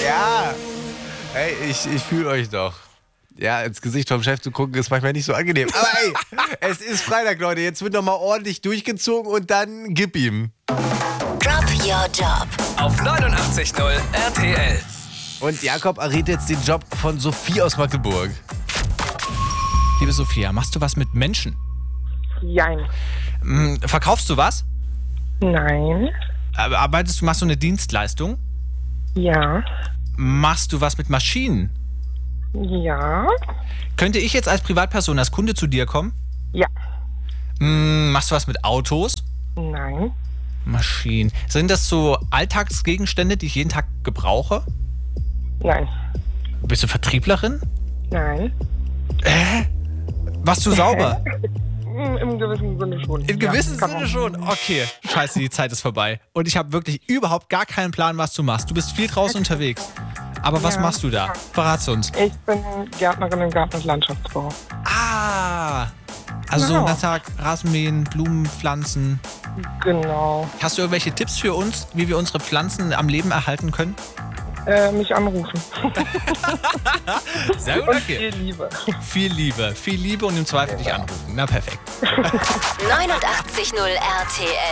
Ja. Hey, ich fühle euch doch. Ja, ins Gesicht vom Chef zu gucken, ist manchmal nicht so angenehm. Aber ey, es ist Freitag, Leute. Jetzt wird nochmal ordentlich durchgezogen und dann gib ihm. Drop Your Job. Auf 89.0 RTL. Und Jakob errät jetzt den Job von Sophie aus Magdeburg. Liebe Sophia, machst du was mit Menschen? Jein. Verkaufst du was? Nein. Machst du eine Dienstleistung? Ja. Machst du was mit Maschinen? Ja. Könnte ich jetzt als Privatperson, als Kunde zu dir kommen? Ja. Machst du was mit Autos? Nein. Maschinen. Sind das so Alltagsgegenstände, die ich jeden Tag gebrauche? Nein. Bist du Vertrieblerin? Nein. Warst du sauber? Im gewissen Sinne schon. Im gewissen Sinne schon? Okay. Scheiße, die Zeit ist vorbei. Und ich habe wirklich überhaupt gar keinen Plan, was du machst. Du bist viel draußen unterwegs. Aber was machst du da? Verrat's uns. Ich bin Gärtnerin im Garten- und Landschaftsbau. Ah! Also so den ganzen Tag Rasenmähen, Blumen pflanzen. Genau. Hast du irgendwelche Tipps für uns, wie wir unsere Pflanzen am Leben erhalten können? Mich anrufen. Sehr gut, Und okay. viel Liebe. Viel Liebe und im Zweifel dich anrufen. Na, perfekt. 89.0 RTL.